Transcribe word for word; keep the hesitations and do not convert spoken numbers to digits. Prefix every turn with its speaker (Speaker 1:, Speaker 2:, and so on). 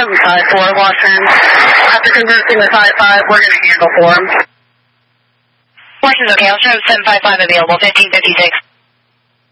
Speaker 1: seven five four, Washington. After conversing with five five, we're going to handle for him.
Speaker 2: Washington's okay. I'll show seven five five available, fifteen fifty-six.